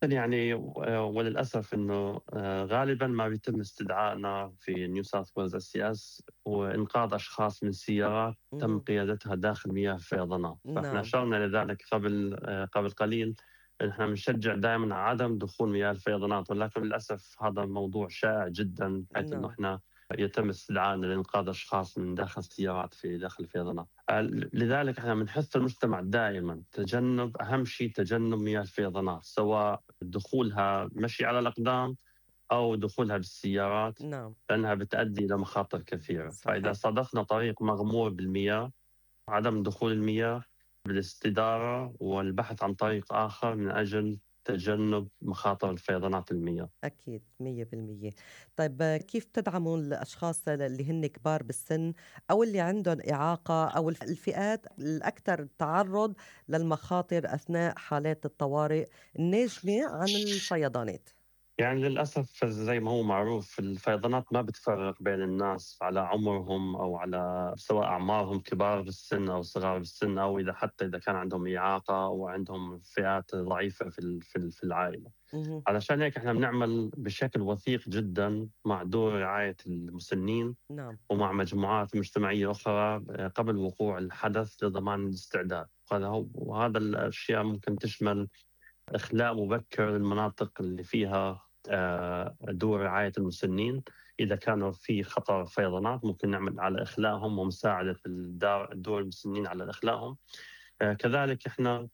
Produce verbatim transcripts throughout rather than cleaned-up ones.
بالفعل يعني و- وللأسف إنه آه، غالبا ما بيتم استدعائنا في نيو ساوث ويلز اس اس وإنقاذ أشخاص من سيارات تم اهم. قيادتها داخل مياه الفيضانات. فإحنا نعم. أشرنا لذلك قبل آه، قبل قليل. إحنا بنشجع دائما على عدم دخول مياه الفيضانات، ولكن للأسف هذا موضوع شائع جدا، بحيث إنه نعم. إحنا يتم استدعائنا لإنقاذ أشخاص من داخل السيارات في داخل الفيضانات. آه، لذلك احنا بنحث المجتمع دائما تجنب، أهم شيء تجنب مياه الفيضانات، سواء دخولها مشي على الأقدام أو دخولها بالسيارات، نعم. لأنها بتؤدي إلى مخاطر كثيرة. فإذا صحيح. صادفنا طريق مغمور بالمياه، عدم دخول المياه بالاستدارة والبحث عن طريق آخر من أجل تجنب مخاطر الفيضانات المياه. أكيد مية بالمية. طيب آه، كيف تدعموا الأشخاص اللي هن كبار بالسن أو اللي عندهم إعاقة أو الف- الفئات الأكثر تعرض للمخاطر أثناء حالات الطوارئ الناجمة عن الفيضانات؟ يعني للأسف زي ما هو معروف، الفيضانات ما بتفرق بين الناس على عمرهم أو على سواء أعمارهم، كبار بالسن أو صغار بالسن، أو إذا حتى إذا كان عندهم إعاقة أو عندهم فئات ضعيفة في ال- في ال- في العائلة. مهم. علشان هيك احنا بنعمل بشكل وثيق جدا مع دور رعاية المسنين نعم. ومع مجموعات مجتمعية أخرى قبل وقوع الحدث لضمان الاستعداد. وهذا هو- وهذا الأشياء ممكن تشمل إخلاء مبكر للمناطق اللي فيها آه، دور رعاية المسنين. إذا كانوا في خطر فيضانات ممكن نعمل على إخلاءهم ومساعدة الدار- دور المسنين على إخلاءهم. آه، كذلك إحنا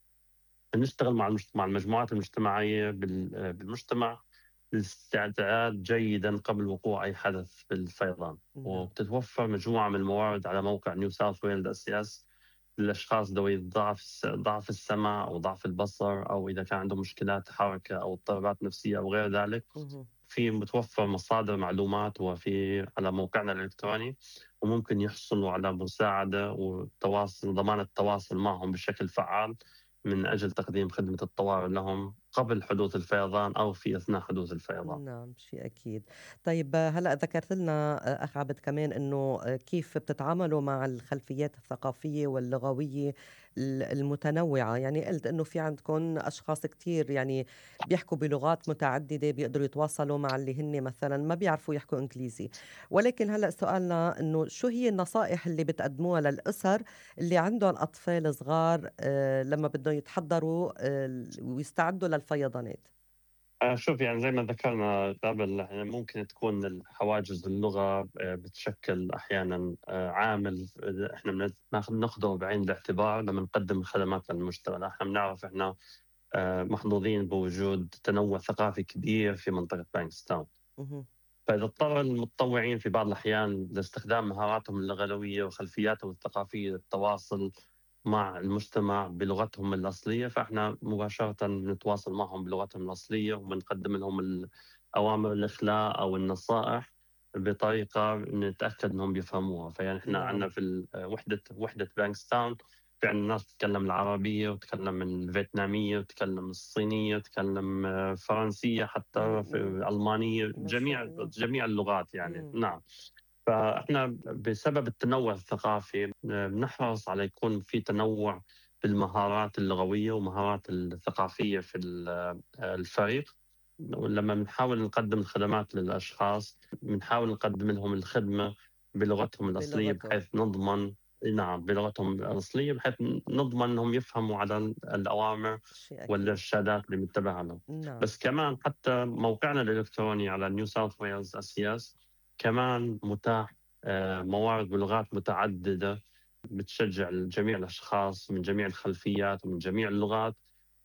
نشتغل مع المجت- مع المجموعات المجتمعية بال- آه، بالمجتمع للاستعداد جيدا قبل وقوع أي حدث بالفيضان. نعم. وبتتوفر مجموعة من الموارد على موقع نيو ساوث ويلز اس اس للأشخاص ذوي ضعف الس- ضعف السمع أو ضعف البصر، أو إذا كان عندهم مشكلات حركة أو اضطرابات نفسية أو غير ذلك. مهم. في متوفر مصادر معلومات وفي على موقعنا الإلكتروني، وممكن يحصلوا على مساعدة وتواصل، ضمان التواصل معهم بشكل فعال من أجل تقديم خدمة الطوارئ لهم قبل حدوث الفيضان أو في أثناء حدوث الفيضان. نعم، شيء أكيد. طيب آه، هلأ ذكرت لنا آه، أخ عبد كمان إنه آه، كيف بتتعاملوا مع الخلفيات الثقافية واللغوية ال- المتنوعة، يعني قلت إنه في عندكم أشخاص كتير يعني بيحكوا بلغات متعددة بيقدروا يتواصلوا مع اللي هن مثلا ما بيعرفوا يحكوا إنجليزي. ولكن هلأ سؤالنا إنه شو هي النصائح اللي بتقدموها للأسر اللي عندهم أطفال صغار آه، لما بدهم يتحضروا آه، ويستعدوا للفيضانات؟ آه، شوف، يعني زي ما ذكرنا قبل، يعني ممكن تكون الحواجز اللغة آه، بتشكل أحيانا آه، عامل آه، إحنا بناخذ ناخذه بعين الاعتبار لما نقدم الخدمات للمجتمع. إحنا بنعرف إحنا آه، محظوظين بوجود تنوع ثقافي كبير في منطقة بانكستاون. مهم. فإذا اضطر المتطوعين في بعض الأحيان لاستخدام مهاراتهم اللغوية وخلفياتهم الثقافية للتواصل مع المجتمع بلغتهم الأصلية، فإحنا مباشرة نتواصل معهم بلغتهم الأصلية وبنقدم لهم الأوامر الإخلاء أو النصائح بطريقة نتأكد أنهم بيفهموها. فيعني إحنا عندنا نعم. في ال- وحدة وحدة بانكستاون في عندنا ناس تتكلم العربية وتتكلم الفيتنامية وتتكلم الصينية وتتكلم آه، فرنسية، حتى في إمم. الألمانية، ما شاء جميع الله. جميع اللغات يعني. إمم. نعم. فاحنا بسبب التنوع الثقافي آه، بنحرص على يكون في تنوع في المهارات اللغوية ومهارات الثقافية في ال- آه، الفريق. ولما بنحاول نقدم الخدمات للأشخاص بنحاول نقدم لهم الخدمة بلغتهم الأصلية، بلغتهم. بحيث نضمن، نعم، بلغتهم الأصلية، بحيث نضمن أنهم يفهموا على الأوامر شيء أكيد. والإرشادات اللي متبعها لهم. نعم. بس كمان حتى موقعنا الإلكتروني على نيو ساوث ويلز أسياس كمان متاح آه، موارد بلغات متعددة بتشجع جميع الأشخاص من جميع الخلفيات ومن جميع اللغات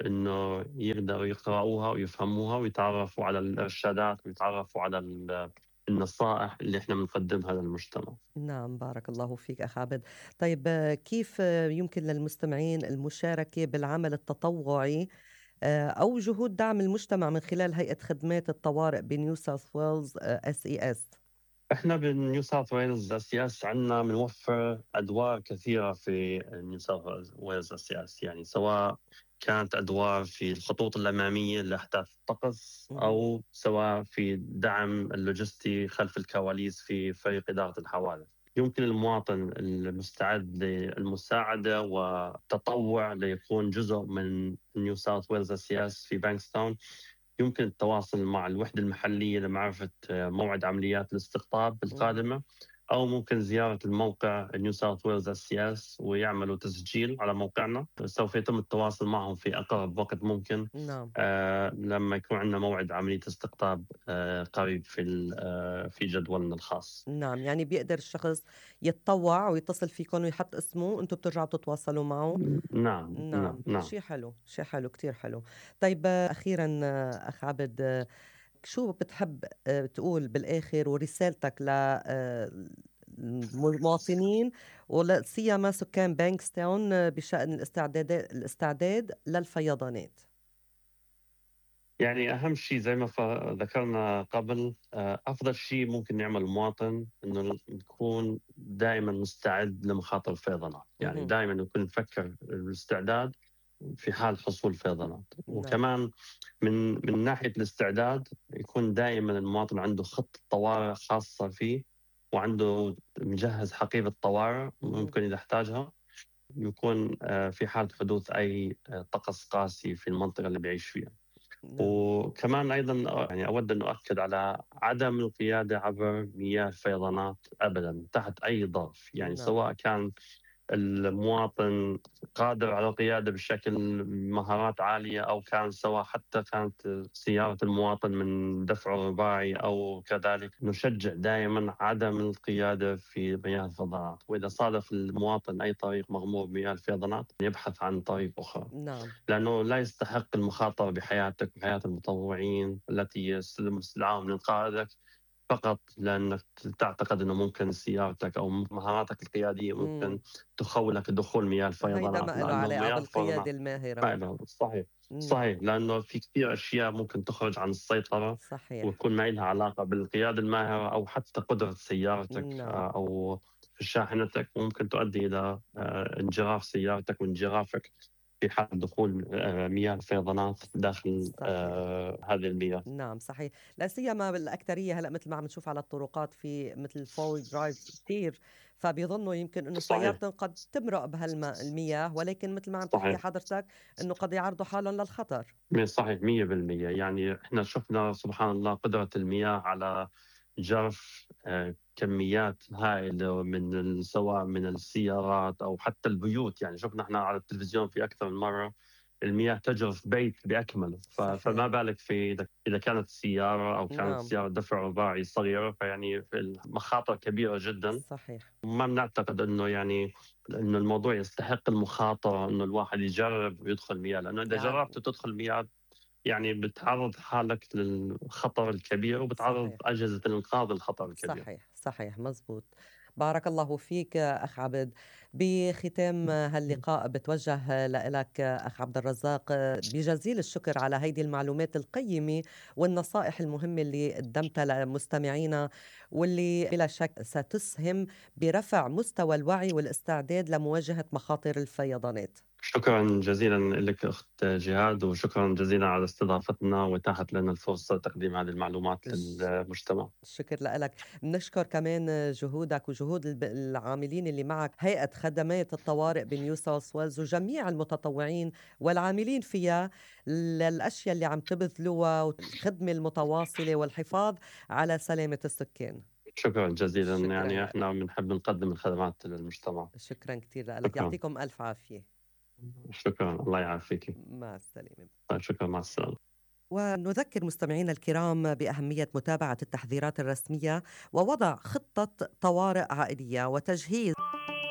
إنه يقدروا يقرأوها ويفهموها ويتعرفوا على الإرشادات ويتعرفوا على ال- النصائح اللي إحنا بنقدمها للمجتمع. نعم، بارك الله فيك أخ عبد. طيب آه، كيف آه، يمكن للمستمعين المشاركة بالعمل التطوعي آه، أو جهود دعم المجتمع من خلال هيئة خدمات الطوارئ بنيو ساوث ويلز اس اي اس؟ إحنا بنيو ساوث ويلز أسياس عندنا بنوفر أدوار كثيرة في نيو ساوث ويلز أسياس، يعني سواء كانت أدوار في الخطوط الأمامية لأحداث الطقس، مهم. أو سواء في دعم اللوجستي خلف الكواليس في فريق إدارة الحوادث. يمكن المواطن المستعد للمساعدة والتطوع ليكون جزء من نيو ساوث ويلز أسياس في بانكستاون يمكن التواصل مع الوحدة المحلية لمعرفة آه، موعد عمليات الاستقطاب اهم. القادمة، أو ممكن زيارة الموقع نيو ساوث ويلز اس سي اس ويعملوا تسجيل على موقعنا. سوف يتم التواصل معهم في أقرب وقت ممكن نعم. آه، لما يكون عندنا موعد عملية استقطاب آه، قريب في ال- آه، في جدولنا الخاص. نعم، يعني بيقدر الشخص يتطوع ويتصل فيكم ويحط اسمه وأنتم بترجعوا تتواصلوا معه. نعم نعم نعم، نعم. شيء حلو، شيء حلو، كتير حلو. طيب آه، أخيرًا آه، أخ عبد، آه، شو بتحب آآ تقول بالآخر ورسالتك ل آآ المواطنين ولا سيما سكان بانكستاون بشأن الاستعداد الاستعداد للفيضانات؟ يعني أهم شيء زي ما ف- ذكرنا قبل، آه، أفضل شيء ممكن يعمل المواطن إنه يكون دائما مستعد لمخاطر الفيضانات، يعني اهم. دائما يكون يفكر الاستعداد في حال حصول فيضانات. نعم. وكمان من من ناحية الاستعداد يكون دائما المواطن عنده خطة طوارئ خاصة فيه، وعنده مجهز حقيبة طوارئ اهم. ممكن إذا احتاجها، يكون آه، في حالة حدوث أي آه، طقس قاسي في المنطقة اللي بيعيش فيها. نعم. وكمان أيضا يعني أود أن أؤكد على عدم القيادة عبر مياه الفيضانات أبدا تحت أي ظرف، يعني نعم. سواء كان المواطن قادر على القيادة بشكل مهارات عالية، أو كان سواء حتى كانت سيارة المواطن من دفع رباعي أو كذلك، نشجع دائما عدم القيادة في مياه الفضاءات. وإذا صادف المواطن أي طريق مغمور بمياه الفيضانات يبحث عن طريق أخرى، نعم. لأنه لا يستحق المخاطرة بحياتك وحياة المتطوعين التي يستدعون من قائدك فقط لأنك تعتقد أنه ممكن سيارتك أو مهاراتك القيادية إمم. ممكن تخولك دخول مياه هيدا الفيضانات، ما إله لأنه علاقة مياه بالقيادة الفيضانات الماهرة. فعلا صحيح. إمم. صحيح، لأنه في كثير أشياء ممكن تخرج عن السيطرة صحيح. ويكون ما لها علاقة بالقيادة الماهرة أو حتى قدرة سيارتك نعم. آه، أو شاحنتك، وممكن تؤدي إلى آه، انجراف سيارتك وانجرافك في حال دخول آه، مياه الفيضانات داخل صحيح. آه، هذه المياه. نعم صحيح، لا سيما بالأكترية هلأ مثل ما عم نشوف على الطرقات في مثل الفور درايفز كتير، فبيظنوا يمكن إنه صحيح سيارتهم قد تمرق بهالماء المياه، ولكن مثل ما عم تحكي صحيح حضرتك إنه قد يعرضوا حالهم للخطر. مية- صحيح مية بالمية. يعني احنا شفنا سبحان الله قدرة المياه على جرف آه، كميات هائلة من ال- سواء من السيارات أو حتى البيوت. يعني شفنا احنا على التلفزيون في أكثر من مرة المياه تجرف بيت بأكمله، ف- فما صحيح. بالك في إذا إذا كانت سيارة أو كانت نعم. سيارة دفع رباعي صغيرة، فيعني في المخاطر كبيرة جدا. صحيح. ما بنعتقد انه يعني انه الموضوع يستحق المخاطره انه الواحد يجرب ويدخل مياه، لانه اذا جربت يعني تدخل مياه يعني بتعرض حالك للخطر الكبير وبتعرض صحيح. اجهزه الانقاذ للخطر الكبير. صحيح، صحيح، مزبوط. بارك الله فيك أخ عبد. بختام هاللقاء بتوجه لإلك أخ عبد الرزاق بجزيل الشكر على هيدي المعلومات القيمة والنصائح المهمة اللي قدمتها لمستمعينا، واللي بلا شك ستسهم برفع مستوى الوعي والاستعداد لمواجهة مخاطر الفيضانات. شكرا جزيلا لك اخت جهاد، وشكرا جزيلا على استضافتنا واتاحت لنا الفرصه لتقديم هذه المعلومات للمجتمع. الشكر لك. بنشكر كمان جهودك وجهود الب- العاملين اللي معك، هيئة خدمات الطوارئ بنيو ساوث ويلز وجميع المتطوعين والعاملين فيها، للأشياء اللي عم تبذلوها والخدمة المتواصلة والحفاظ على سلامة السكان. شكرا جزيلا، شكرا يعني لك. احنا بنحب نقدم الخدمات للمجتمع. شكرا كثير لك، شكرا. يعطيكم ألف عافية. شكرا الله يعافيك. مع السلامة. طيب شكرا، مع السلامه. ونذكر مستمعينا الكرام بأهمية متابعة التحذيرات الرسمية ووضع خطة طوارئ عائلية وتجهيز